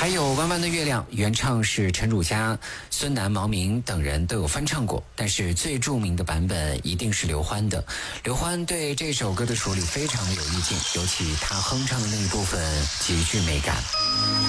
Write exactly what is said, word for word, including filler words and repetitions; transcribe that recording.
还有《弯弯的月亮》，原唱是陈汝佳、孙楠、毛明等人都有翻唱过，但是最著名的版本一定是刘欢的。刘欢对这首歌的处理非常的有意境，尤其他哼唱的那一部分极具美感。